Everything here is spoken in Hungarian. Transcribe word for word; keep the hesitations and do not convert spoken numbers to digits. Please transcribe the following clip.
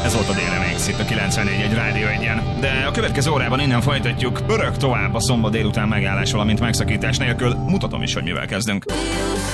Ez volt a Dél-Remix itt a kilencvennégy egy Rádió egyen. De a következő órában innen folytatjuk pörög tovább a szombat délután megállás, valamint megszakítás nélkül. Mutatom is, hogy mivel kezdünk.